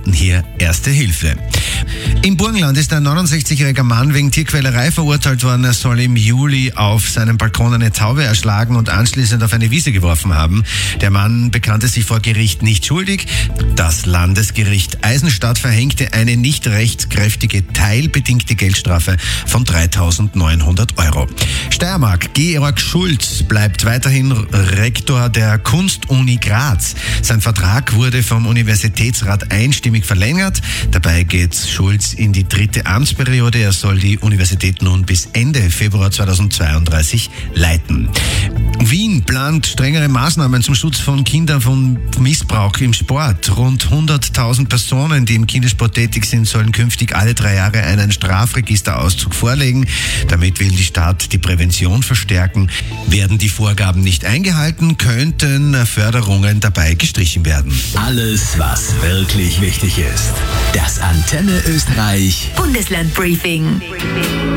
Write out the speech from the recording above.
hier Erste Hilfe. Im Burgenland ist ein 69-jähriger Mann wegen Tierquälerei verurteilt worden. Er soll im Juli auf seinem Balkon eine Taube erschlagen und anschließend auf eine Wiese geworfen haben. Der Mann bekannte sich vor Gericht nicht schuldig. Das Landesgericht Eisenstadt verhängte eine nicht rechtskräftige teilbedingte Geldstrafe von 3.900 Euro. Steiermark, Georg Schulz bleibt weiterhin Rektor der Kunstuni Graz. Sein Vertrag wurde vom Universitätsrat einstimmig verlängert. Dabei geht Schulz in die 3. Amtsperiode. Er soll die Universität nun bis Ende Februar 2032 leiten. Wien plant strengere Maßnahmen zum Schutz von Kindern von Missbrauch im Sport. Rund 100.000 Personen, die im Kindersport tätig sind, sollen künftig alle 3 Jahre einen Strafregisterauszug vorlegen. Damit will die Stadt die Prävention verstärken. Werden die Vorgaben nicht eingehalten, könnten Förderungen dabei gestrichen werden. Alles, was wirklich wichtig ist. Das Antenne Österreich Bundesland Briefing.